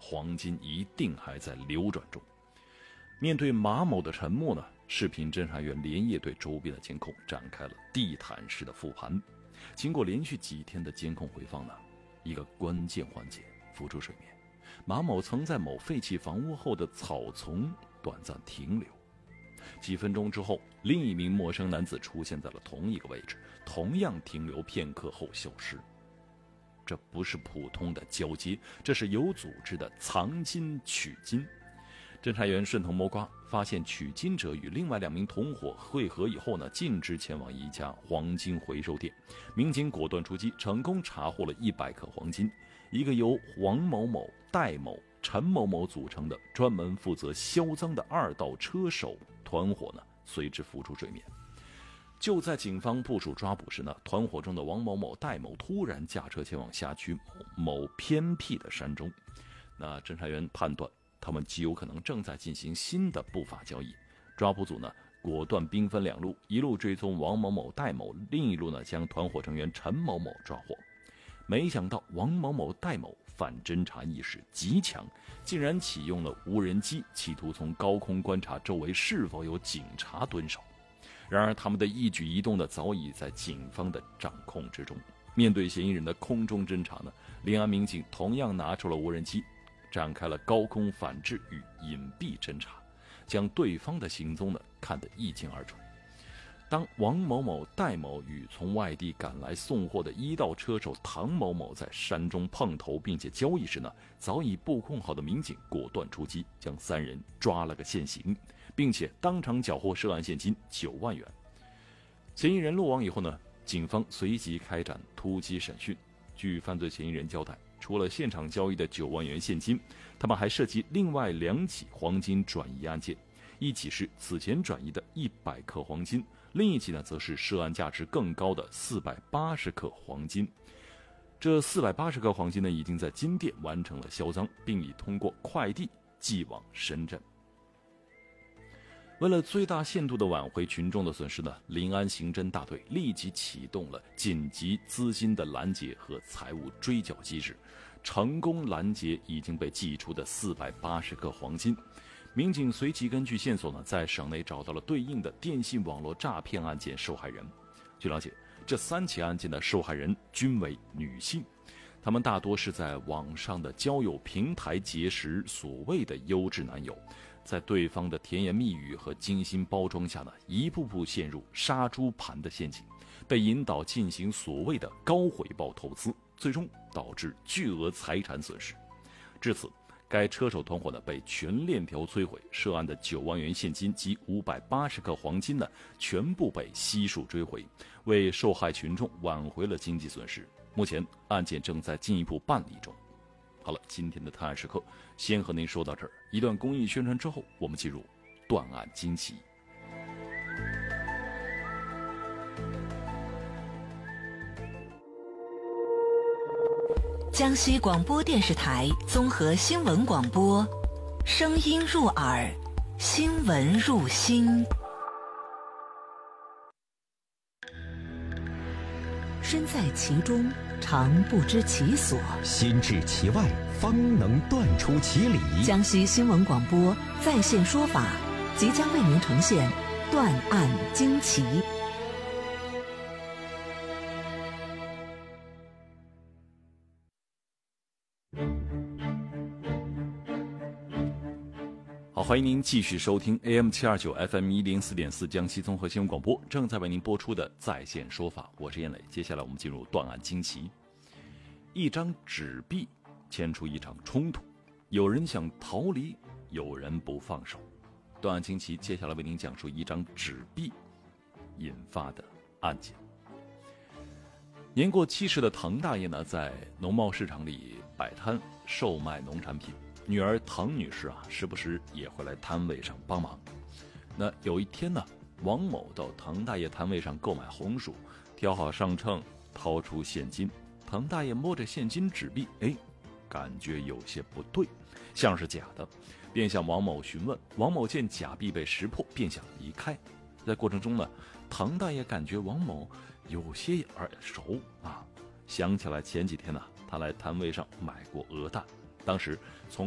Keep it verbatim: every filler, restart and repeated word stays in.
黄金一定还在流转中。面对马某的沉默呢，视频侦查员连夜对周边的监控展开了地毯式的复盘。经过连续几天的监控回放呢，一个关键环节浮出水面：马某曾在某废弃房屋后的草丛短暂停留。几分钟之后，另一名陌生男子出现在了同一个位置，同样停留片刻后消失。这不是普通的交接，这是有组织的藏金取金。侦查员顺藤摸瓜，发现取金者与另外两名同伙会合以后呢，径直前往一家黄金回收店。民警果断出击，成功查获了一百克黄金。一个由王某某、戴某、陈某某组成的专门负责销赃的二道车手团伙呢，随之浮出水面。就在警方部署抓捕时呢，团伙中的王某某、戴某突然驾车前往辖区某某偏僻的山中。那侦查员判断，他们极有可能正在进行新的不法交易。抓捕组呢，果断兵分两路，一路追踪王某某、戴某，另一路呢将团伙成员陈某某抓获。没想到王某某、戴某反侦查意识极强，竟然启用了无人机，企图从高空观察周围是否有警察蹲守。然而他们的一举一动呢，早已在警方的掌控之中。面对嫌疑人的空中侦查呢，临安民警同样拿出了无人机，展开了高空反制与隐蔽侦查，将对方的行踪呢看得一清二楚。当王某某、戴某与从外地赶来送货的一道车手唐某某在山中碰头并且交易时呢，早已布控好的民警果断出击，将三人抓了个现行，并且当场缴获涉案现金九万元。嫌疑人落网以后呢，警方随即开展突击审讯。据犯罪嫌疑人交代，除了现场交易的九万元现金，他们还涉及另外两起黄金转移案件，一起是此前转移的一百克黄金，另一起呢则是涉案价值更高的四百八十克黄金。这四百八十克黄金呢，已经在金店完成了销赃，并已通过快递寄往深圳。为了最大限度地挽回群众的损失呢，临安刑侦大队立即启动了紧急资金的拦截和财务追缴机制，成功拦截已经被寄出的四百八十克黄金。民警随即根据线索呢，在省内找到了对应的电信网络诈骗案件受害人。据了解，这三起案件的受害人均为女性，她们大多是在网上的交友平台结识所谓的优质男友，在对方的甜言蜜语和精心包装下呢，一步步陷入杀猪盘的陷阱，被引导进行所谓的高回报投资，最终导致巨额财产损失。至此，该车手团伙呢被全链条摧毁，涉案的九万元现金及五百八十克黄金呢全部被悉数追回，为受害群众挽回了经济损失。目前案件正在进一步办理中。好了，今天的探案时刻先和您说到这儿。一段公益宣传之后，我们进入断案惊奇。 江西广播电视台综合新闻广播，声音入耳，新闻入心。身在其中，常不知其所； 心至其外，方能断出其理。 江西新闻广播在线说法即将为您呈现断案惊奇。 好，欢迎您继续收听 A M 七二九 F M 一零四点四江西综合新闻广播，正在为您播出的在线说法，我是燕磊。接下来我们进入断案惊奇。一张纸币牵出一场冲突，有人想逃离，有人不放手。断案惊奇接下来为您讲述一张纸币引发的案件。年过七十的唐大爷呢，在农贸市场里摆摊售卖农产品。女儿唐女士啊，时不时也会来摊位上帮忙。那有一天呢，王某到唐大爷摊位上购买红薯，挑好上秤，掏出现金。唐大爷摸着现金纸币，哎，感觉有些不对，像是假的，便向王某询问。王某见假币被识破，便想离开。在过程中呢，唐大爷感觉王某有些耳熟啊，想起来前几天呢，他来摊位上买过鹅蛋。当时从